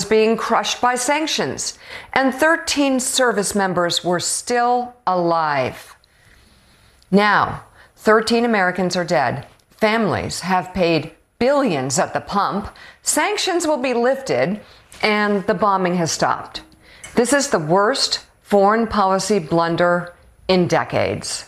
being crushed by sanctions, and 13 service members were still alive. Now, 13 Americans are dead. Families have paid billions at the pump. Sanctions will be lifted, and the bombing has stopped. This is the worst foreign policy blunder in decades.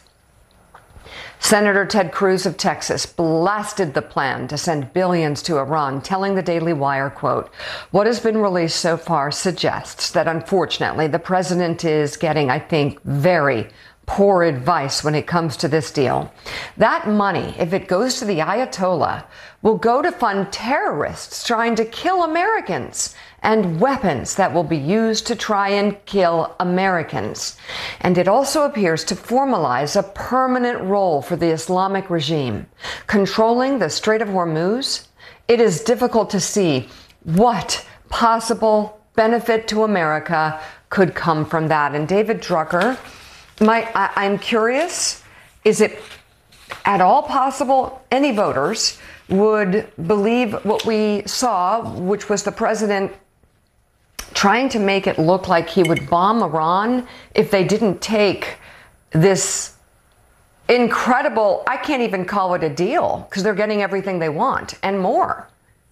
Senator Ted Cruz of Texas blasted the plan to send billions to Iran, telling the Daily Wire, quote, "What has been released so far suggests that, unfortunately, the president is getting, I think, very poor advice when it comes to this deal. That money, if it goes to the Ayatollah, will go to fund terrorists trying to kill Americans and weapons that will be used to try and kill Americans. And it also appears to formalize a permanent role for the Islamic regime. Controlling the Strait of Hormuz, it is difficult to see what possible benefit to America could come from that." And David Drucker, I'm curious, is it at all possible any voters would believe what we saw, which was the president trying to make it look like he would bomb Iran if they didn't take this incredible, I can't even call it a deal, because they're getting everything they want and more.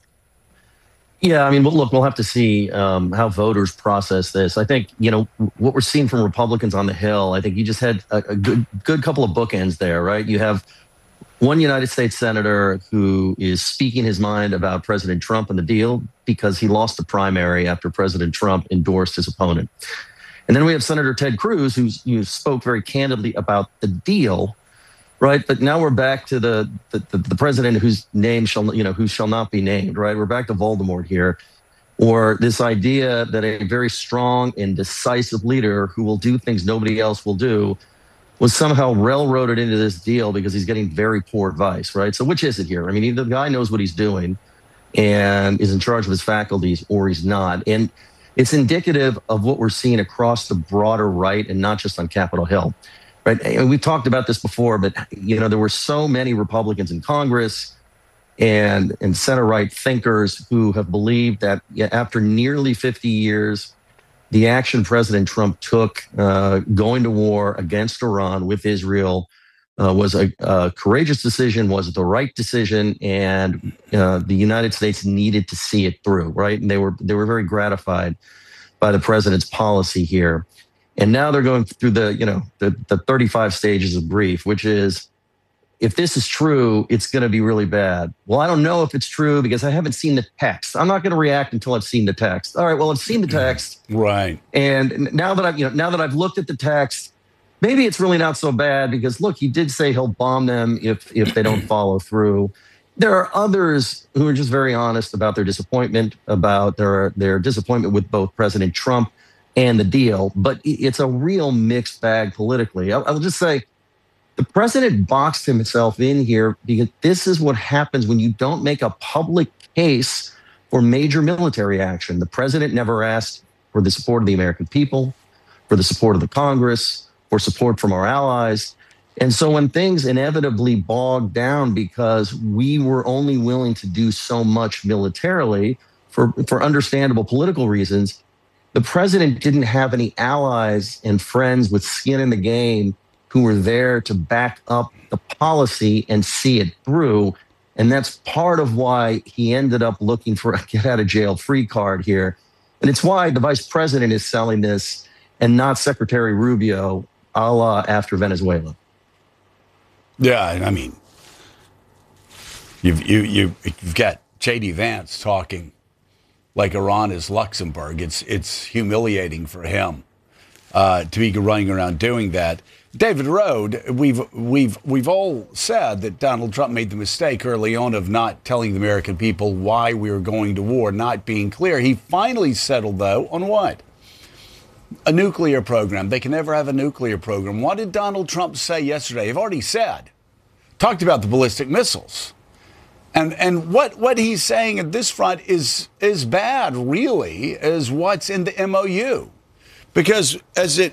Yeah, I mean, look, we'll have to see how voters process this. I think, what we're seeing from Republicans on the Hill, I think you just had a good couple of bookends there, right? You have one United States senator who is speaking his mind about President Trump and the deal because he lost the primary after President Trump endorsed his opponent. And then we have Senator Ted Cruz, who spoke very candidly about the deal, right? But now we're back to the president whose name who shall not be named, right? We're back to Voldemort here, or this idea that a very strong and decisive leader who will do things nobody else will do was somehow railroaded into this deal because he's getting very poor advice, right? So which is it here? I mean, either the guy knows what he's doing and is in charge of his faculties, or he's not. And it's indicative of what we're seeing across the broader right and not just on Capitol Hill. Right. And we've talked about this before, but, there were so many Republicans in Congress and center-right thinkers who have believed that after nearly 50 years, the action President Trump took going to war against Iran with Israel was a courageous decision, was the right decision, and the United States needed to see it through, right? And they were very gratified by the president's policy here. And now they're going through the 35 stages of grief, which is, if this is true, it's going to be really bad. Well, I don't know if it's true because I haven't seen the text. I'm not going to react until I've seen the text. All right, well, I've seen the text. Right. And now that I've looked at the text, maybe it's really not so bad because, look, he did say he'll bomb them if they don't follow through. There are others who are just very honest about their disappointment, about their disappointment with both President Trump and the deal, but it's a real mixed bag politically. I'll just say the president boxed himself in here because this is what happens when you don't make a public case for major military action. The president never asked for the support of the American people, for the support of the Congress, for support from our allies. And so when things inevitably bogged down because we were only willing to do so much militarily for understandable political reasons, the president didn't have any allies and friends with skin in the game who were there to back up the policy and see it through. And that's part of why he ended up looking for a get-out-of-jail-free card here. And it's why the vice president is selling this and not Secretary Rubio, a la after Venezuela. Yeah, I mean, you've got J.D. Vance talking like Iran is Luxembourg. It's humiliating for him to be running around doing that. David Rode, we've all said that Donald Trump made the mistake early on of not telling the American people why we were going to war, not being clear. He finally settled, though, on what? A nuclear program. They can never have a nuclear program. What did Donald Trump say yesterday? I've already said. Talked about the ballistic missiles. And what he's saying at this front is bad, really, as what's in the MOU. Because as it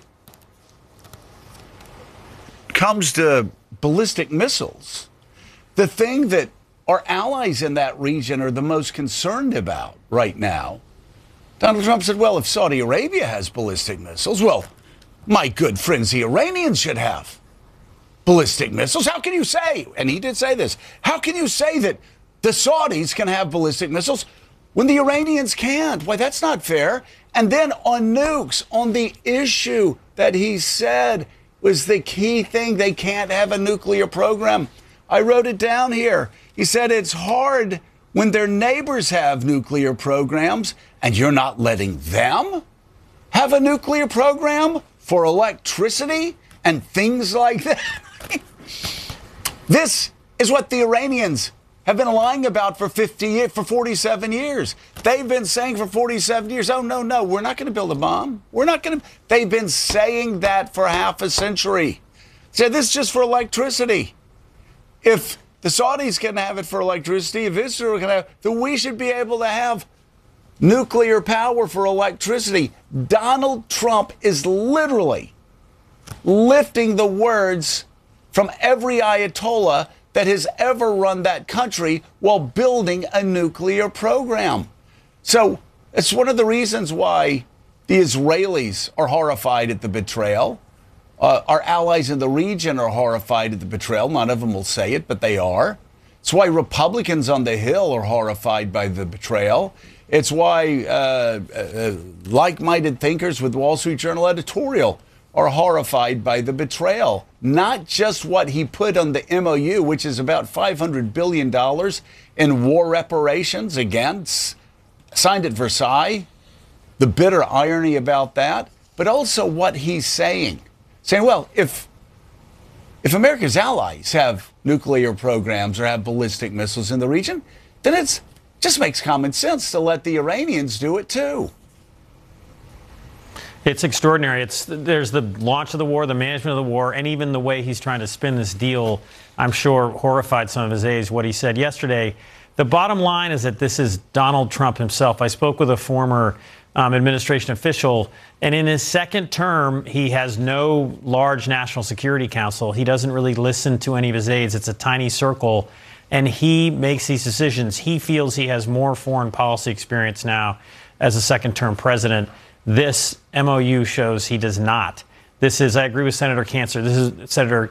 comes to ballistic missiles, the thing that our allies in that region are the most concerned about right now Donald Trump said, well, if Saudi Arabia has ballistic missiles, well, my good friends, the Iranians should have ballistic missiles. How can you say, and he did say this, how can you say that the Saudis can have ballistic missiles when the Iranians can't? Why, that's not fair. And then on nukes, on the issue that he said was the key thing, they can't have a nuclear program. I wrote it down here. He said it's hard when their neighbors have nuclear programs and you're not letting them have a nuclear program for electricity and things like that. This is what the Iranians have been lying about for 47 years. They've been saying for 47 years, oh, no, we're not going to build a bomb. We're not going to. They've been saying that for half a century. So this is just for electricity. If the Saudis can have it for electricity, if Israel can have, then we should be able to have nuclear power for electricity. Donald Trump is literally lifting the words from every Ayatollah that has ever run that country while building a nuclear program. So it's one of the reasons why the Israelis are horrified at the betrayal. Our allies in the region are horrified at the betrayal. None of them will say it, but they are. It's why Republicans on the Hill are horrified by the betrayal. It's why like-minded thinkers with Wall Street Journal editorial are horrified by the betrayal. Not just what he put on the MOU, which is about $500 billion in war reparations, again, signed at Versailles, the bitter irony about that, but also what he's saying. Saying, well, if America's allies have nuclear programs or have ballistic missiles in the region, then it just makes common sense to let the Iranians do it too. It's extraordinary. There's the launch of the war, the management of the war, and even the way he's trying to spin this deal, I'm sure horrified some of his aides, what he said yesterday. The bottom line is that this is Donald Trump himself. I spoke with a former administration official, and in his second term, he has no large national security council. He doesn't really listen to any of his aides. It's a tiny circle, and he makes these decisions. He feels he has more foreign policy experience now as a second-term president. This MOU shows he does not. This is, I agree with Senator Cancer. This is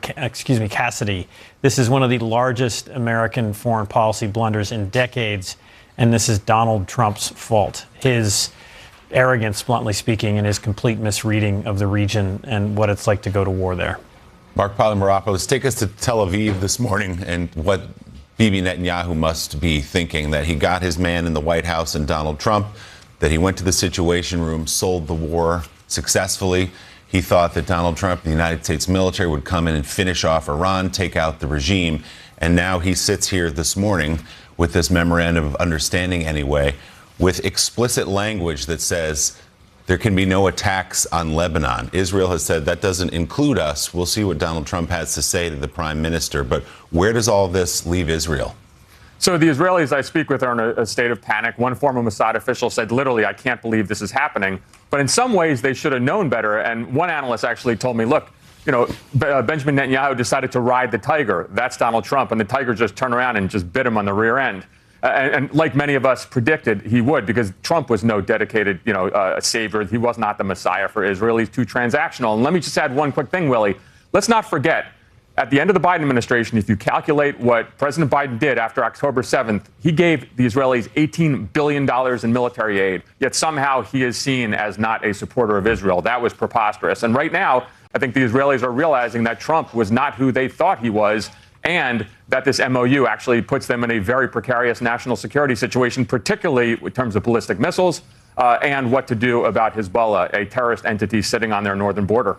Cassidy. This is one of the largest American foreign policy blunders in decades, and this is Donald Trump's fault. His arrogance, bluntly speaking, and his complete misreading of the region and what it's like to go to war there. Mark Polymeropoulos, take us to Tel Aviv this morning and what Bibi Netanyahu must be thinking, that he got his man in the White House and Donald Trump, that he went to the Situation Room, sold the war successfully. He thought that Donald Trump and the United States military would come in and finish off Iran, take out the regime. And now he sits here this morning with this memorandum of understanding anyway, with explicit language that says there can be no attacks on Lebanon. Israel has said that doesn't include us. We'll see what Donald Trump has to say to the prime minister. But where does all this leave Israel? So the Israelis I speak with are in a state of panic. One former Mossad official said, literally, I can't believe this is happening. But in some ways, they should have known better. And one analyst actually told me, look, Benjamin Netanyahu decided to ride the tiger. That's Donald Trump. And the tiger just turned around and just bit him on the rear end. And like many of us predicted, he would, because Trump was no dedicated, savior. He was not the Messiah for Israel. He's too transactional. And let me just add one quick thing, Willie. Let's not forget, at the end of the Biden administration, if you calculate what President Biden did after October 7th, he gave the Israelis $18 billion in military aid, yet somehow he is seen as not a supporter of Israel. That was preposterous. And right now, I think the Israelis are realizing that Trump was not who they thought he was, and that this MOU actually puts them in a very precarious national security situation, particularly in terms of ballistic missiles and what to do about Hezbollah, a terrorist entity sitting on their northern border.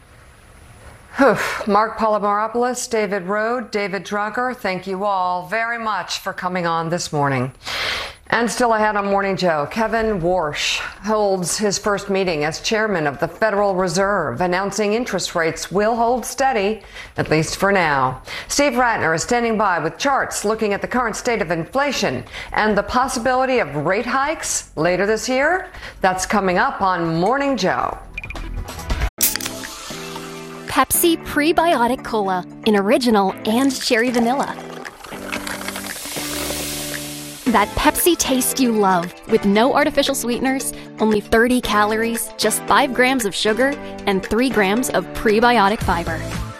Mark Polymeropoulos, David Rode, David Drucker, thank you all very much for coming on this morning. And still ahead on Morning Joe, Kevin Warsh holds his first meeting as chairman of the Federal Reserve, announcing interest rates will hold steady, at least for now. Steve Ratner is standing by with charts looking at the current state of inflation and the possibility of rate hikes later this year. That's coming up on Morning Joe. Pepsi Prebiotic Cola in original and cherry vanilla. that Pepsi taste you love, with no artificial sweeteners, only 30 calories, just 5 grams of sugar, and 3 grams of prebiotic fiber.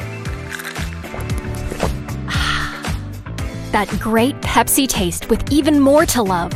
That great Pepsi taste with even more to love.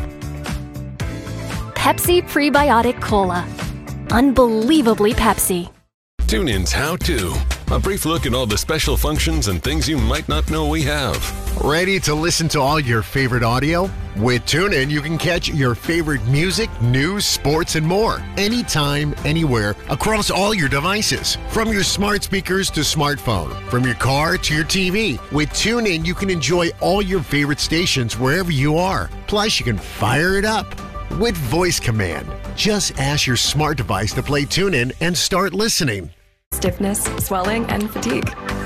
Pepsi Prebiotic Cola. Unbelievably Pepsi. TuneIn's How To. A brief look at all the special functions and things you might not know we have. Ready to listen to all your favorite audio? With TuneIn, you can catch your favorite music, news, sports, and more. Anytime, anywhere, across all your devices. From your smart speakers to smartphone. From your car to your TV. With TuneIn, you can enjoy all your favorite stations wherever you are. Plus, you can fire it up with voice command. Just ask your smart device to play TuneIn and start listening. Stiffness, swelling, and fatigue.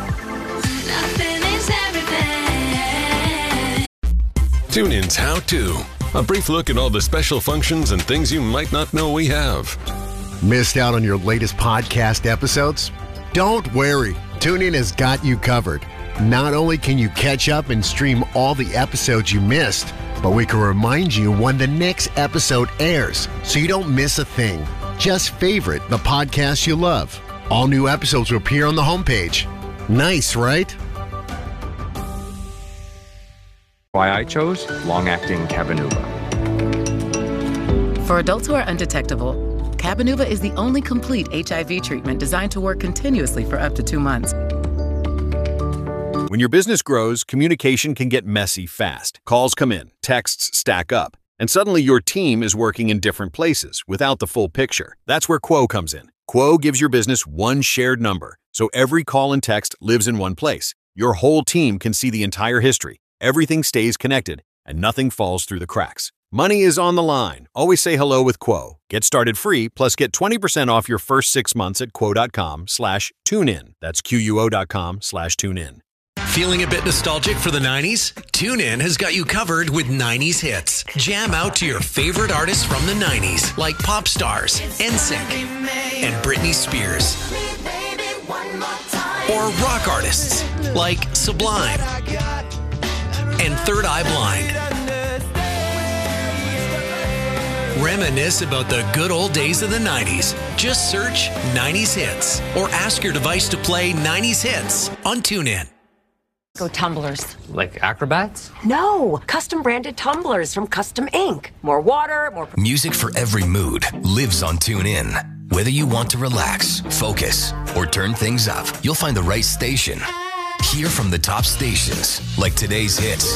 TuneIn's How To. A brief look at all the special functions and things you might not know we have. Missed out on your latest podcast episodes? Don't worry. TuneIn has got you covered. Not only can you catch up and stream all the episodes you missed, but we can remind you when the next episode airs so you don't miss a thing. Just favorite the podcast you love. All new episodes will appear on the homepage. Nice, right? Why I chose long-acting Cabenuva. For adults who are undetectable, Cabenuva is the only complete HIV treatment designed to work continuously for up to 2 months. When your business grows, communication can get messy fast. Calls come in, texts stack up, and suddenly your team is working in different places without the full picture. That's where Quo comes in. Quo gives your business one shared number, so every call and text lives in one place. Your whole team can see the entire history. Everything stays connected, and nothing falls through the cracks. Money is on the line. Always say hello with Quo. Get started free, plus get 20% off your first 6 months at quo.com/tunein. That's quo.com/tunein. Feeling a bit nostalgic for the 90s? TuneIn has got you covered with 90s hits. Jam out to your favorite artists from the 90s, like pop stars, NSYNC, and Britney Spears. Or rock artists, like Sublime and Third Eye Blind. Reminisce about the good old days of the 90s. Just search 90s hits or ask your device to play 90s hits on TuneIn. Go tumblers. Like acrobats? No, custom branded tumblers from Custom Ink. More water, more... Music for every mood lives on TuneIn. Whether you want to relax, focus, or turn things up, you'll find the right station. Hear from the top stations, like today's hits,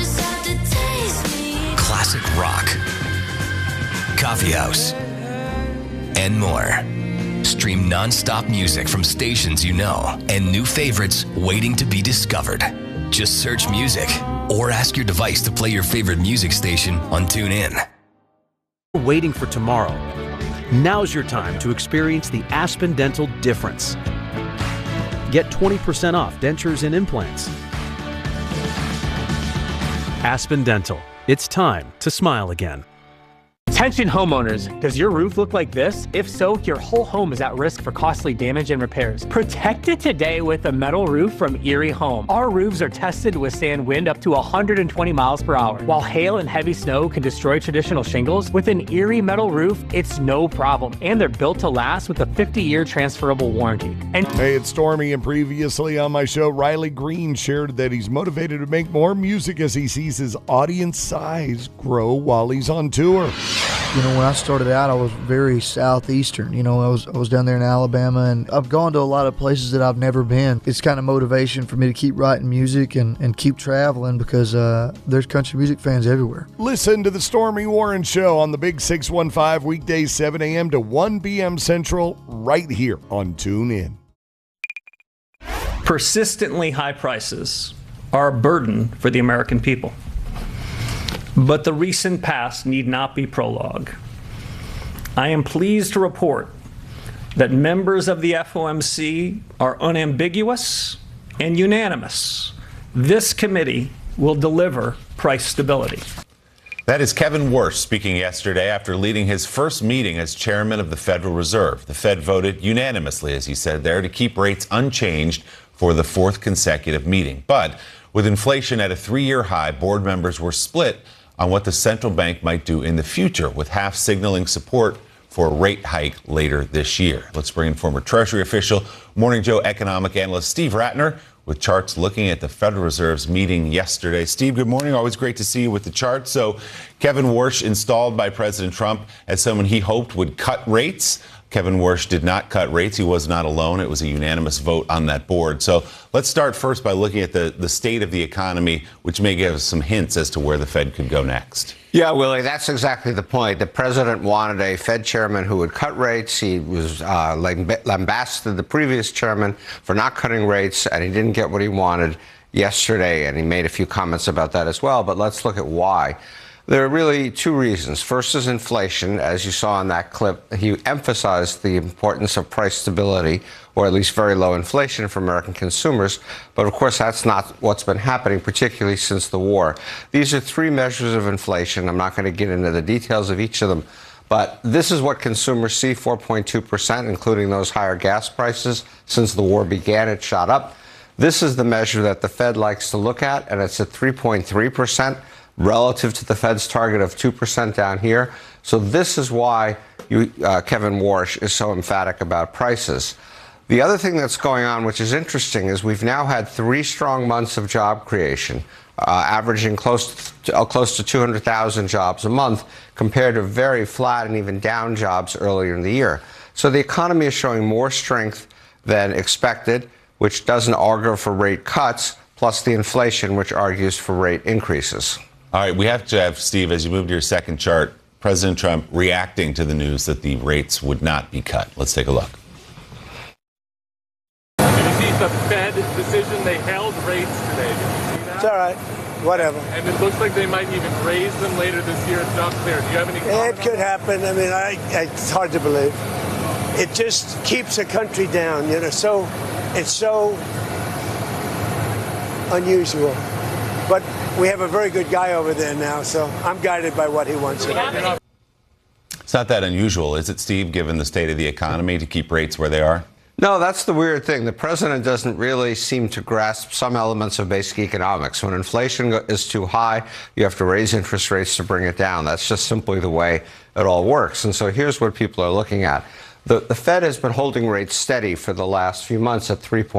classic rock, coffee house, and more. Stream non-stop music from stations you know and new favorites waiting to be discovered. Just search music or ask your device to play your favorite music station on TuneIn. Waiting for tomorrow. Now's your time to experience the Aspen Dental difference. Get 20% off dentures and implants. Aspen Dental. It's time to smile again. Attention homeowners, does your roof look like this? If so, your whole home is at risk for costly damage and repairs. Protect it today with a metal roof from Erie Home. Our roofs are tested to withstand wind up to 120 miles per hour. While hail and heavy snow can destroy traditional shingles, with an Erie metal roof, it's no problem. And they're built to last with a 50-year transferable warranty. Hey, it's Stormy, and previously on my show, Riley Green shared that he's motivated to make more music as he sees his audience size grow while he's on tour. You know, when I started out, I was very southeastern. You know, I was down there in Alabama, and I've gone to a lot of places that I've never been. It's kind of motivation for me to keep writing music and keep traveling because there's country music fans everywhere. Listen to the Stormy Warren Show on the Big 615 weekdays 7 a.m. to 1 p.m. Central right here on TuneIn. Persistently high prices are a burden for the American people. But the recent past need not be prologue. I am pleased to report that members of the FOMC are unambiguous and unanimous. This committee will deliver price stability. That is Kevin Warsh speaking yesterday after leading his first meeting as chairman of the Federal Reserve. The Fed voted unanimously, as he said there, to keep rates unchanged for the fourth consecutive meeting. But with inflation at a 3-year high, board members were split on what the central bank might do in the future, with half signaling support for a rate hike later this year. Let's bring in former Treasury official, Morning Joe economic analyst Steve Ratner, with charts looking at the Federal Reserve's meeting yesterday. Steve, good morning. Always great to see you with the charts. So Kevin Warsh installed by President Trump as someone he hoped would cut rates. Kevin Warsh did not cut rates. He was not alone. It was a unanimous vote on that board. So let's start first by looking at the state of the economy, which may give us some hints as to where the Fed could go next. Yeah, Willie, that's exactly the point. The president wanted a Fed chairman who would cut rates. He was lambasted the previous chairman for not cutting rates, and he didn't get what he wanted yesterday, and he made a few comments about that as well. But let's look at why. There are really two reasons. First is inflation. As you saw in that clip, he emphasized the importance of price stability, or at least very low inflation for American consumers. But of course, that's not what's been happening, particularly since the war. These are three measures of inflation. I'm not going to get into the details of each of them. But this is what consumers see, 4.2%, including those higher gas prices. Since the war began, it shot up. This is the measure that the Fed likes to look at, and it's at 3.3%. Relative to the Fed's target of 2% down here. So this is why Kevin Warsh is so emphatic about prices. The other thing that's going on, which is interesting, is we've now had 3 strong months of job creation, averaging close to 200,000 jobs a month, compared to very flat and even down jobs earlier in the year. So the economy is showing more strength than expected, which doesn't augur for rate cuts, plus the inflation, which argues for rate increases. All right, we have to have, Steve, as you move to your second chart, President Trump reacting to the news that the rates would not be cut. Let's take a look. Did you see the Fed decision? They held rates today. Did you see that? It's all right. Whatever. And it looks like they might even raise them later this year. It's not clear. Do you have any comment? It could happen. I mean, it's hard to believe. It just keeps a country down, you know. So it's so unusual. But we have a very good guy over there now, so I'm guided by what he wants. It's not that unusual, is it, Steve, given the state of the economy, to keep rates where they are? No, that's the weird thing. The president doesn't really seem to grasp some elements of basic economics. When inflation is too high, you have to raise interest rates to bring it down. That's just simply the way it all works. And so here's what people are looking at. The Fed has been holding rates steady for the last few months at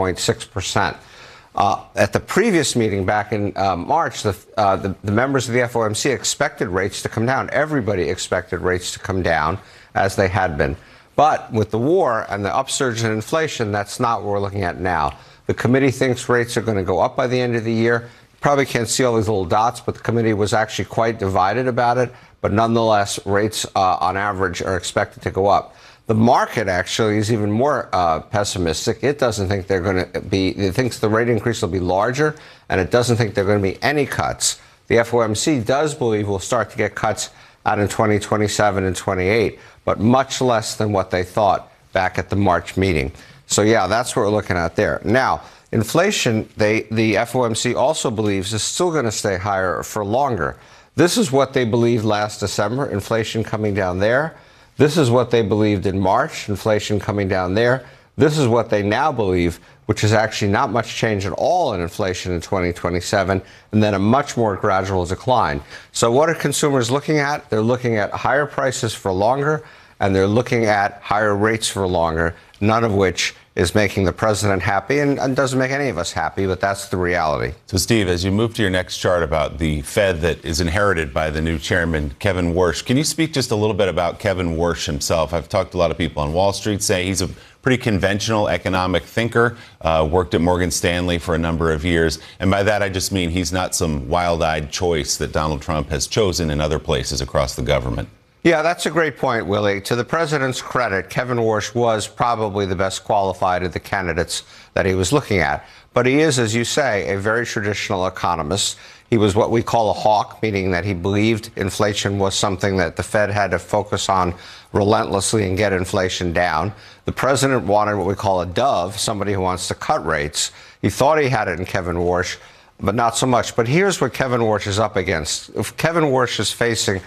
3.6%. At the previous meeting back in March, the members of the FOMC expected rates to come down. Everybody expected rates to come down, as they had been. But with the war and the upsurge in inflation, that's not what we're looking at now. The committee thinks rates are going to go up by the end of the year. Probably can't see all these little dots, but the committee was actually quite divided about it. But nonetheless, rates on average are expected to go up. The market actually is even more pessimistic. It doesn't think they're going to be, it thinks the rate increase will be larger, and it doesn't think there are going to be any cuts. The FOMC does believe we'll start to get cuts out in 2027 and 28, but much less than what they thought back at the March meeting. So yeah, that's what we're looking at there. Now, inflation, the FOMC also believes is still going to stay higher for longer. This is what they believed last December, inflation coming down there. This is what they believed in March, inflation coming down there. This is what they now believe, which is actually not much change at all in inflation in 2027, and then a much more gradual decline. So what are consumers looking at? They're looking at higher prices for longer, and they're looking at higher rates for longer, none of which is making the president happy and doesn't make any of us happy, but that's the reality. So, Steve, as you move to your next chart about the Fed that is inherited by the new chairman, Kevin Warsh, can you speak just a little bit about Kevin Warsh himself? I've talked to a lot of people on Wall Street say he's a pretty conventional economic thinker, worked at Morgan Stanley for a number of years. And by that, I just mean he's not some wild-eyed choice that Donald Trump has chosen in other places across the government. Yeah, that's a great point, Willie. To the president's credit, Kevin Warsh was probably the best qualified of the candidates that he was looking at. But he is, as you say, a very traditional economist. He was what we call a hawk, meaning that he believed inflation was something that the Fed had to focus on relentlessly and get inflation down. The president wanted what we call a dove, somebody who wants to cut rates. He thought he had it in Kevin Warsh, but not so much. But here's what Kevin Warsh is up against. If Kevin Warsh is facing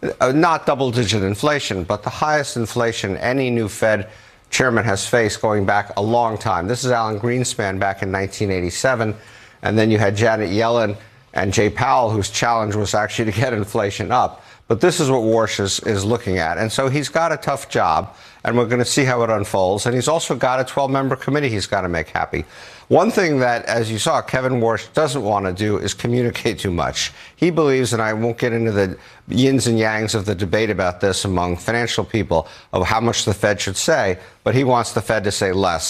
not double-digit inflation, but the highest inflation any new Fed chairman has faced going back a long time. This is Alan Greenspan back in 1987, and then you had Janet Yellen and Jay Powell, whose challenge was actually to get inflation up. But this is what Warsh is looking at. And so he's got a tough job, and we're going to see how it unfolds. And he's also got a 12-member committee he's got to make happy. One thing that, as you saw, Kevin Warsh doesn't want to do is communicate too much. He believes, and I won't get into the yins and yangs of the debate about this among financial people, of how much the Fed should say, but he wants the Fed to say less.